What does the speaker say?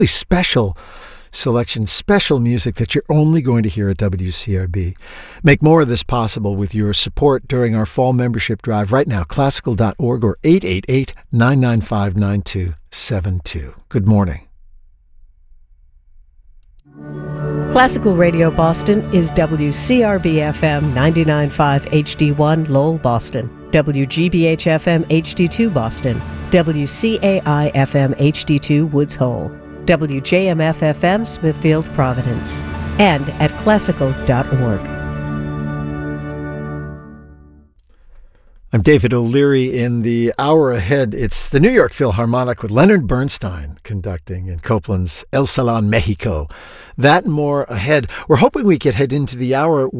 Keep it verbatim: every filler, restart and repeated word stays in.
special selection, special music that you're only going to hear at W C R B. Make more of this possible with your support during our fall membership drive right now, classical dot org or eight eight eight, nine nine five, nine two seven two. Good morning. Classical Radio Boston is W C R B F M ninety-nine point five H D one Lowell, Boston, W G B H F M H D two Boston, W C A I F M H D two Woods Hole, W J M F F M Smithfield, Providence, and at classical dot org. I'm David O'Leary. In the hour ahead, it's the New York Philharmonic with Leonard Bernstein conducting in Copeland's El Salon, Mexico. That and more ahead. We're hoping we could head into the hour